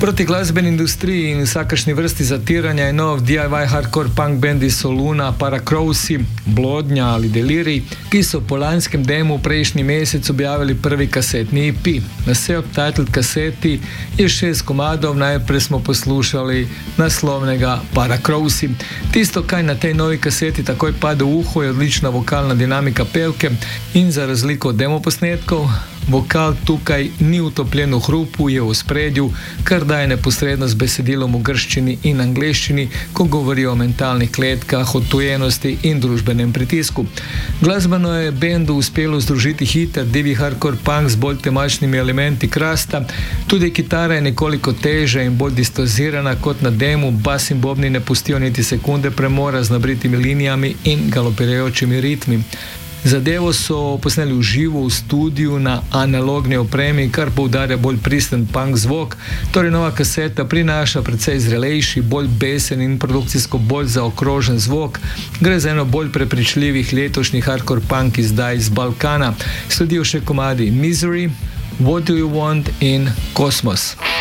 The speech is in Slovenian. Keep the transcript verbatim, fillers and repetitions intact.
Proti glasbeni industriji in vsakršni vrsti zatiranja je nov D I Y hardcore punk bendi Soluna, Paracrosi, Blodnja ali Delirij, ki so po lanskem demu prejšnji mesec objavili prvi kasetni E P. Na self-titled kaseti je šest komadov, najprej smo poslušali naslovnega Paracrosi. Tisto, kaj na tej novi kaseti takoj pade v uho, je odlična vokalna dinamika pevke in za razliko od demoposnetkov, vokal tukaj ni utopljen v hrupu, je v spredju, kar daje neposredno z besedilom v grščini in angleščini, ko govorijo o mentalnih kletkah, odtujenosti in družbenem pritisku. Glasbeno je bendu uspelo združiti hiter, divji hardcore punk z bolj temačnimi elementi krasta, tudi kitara je nekoliko težja in bolj distorzirana kot na demu, bas in bobni ne pustijo niti sekunde premora z nabritimi linijami in galopirajočimi ritmi. Zadevo so posneli v živo v studiu na analogni opremi, kar poudarja bolj pristen punk zvok, torej nova kaseta prinaša precej zrelejši, bolj besen in produkcijsko bolj zaokrožen zvok. Gre za eno bolj prepričljivih letošnjih hardcore punk izdaj iz Balkana. Sledijo še komadi Misery, What Do You Want in Cosmos.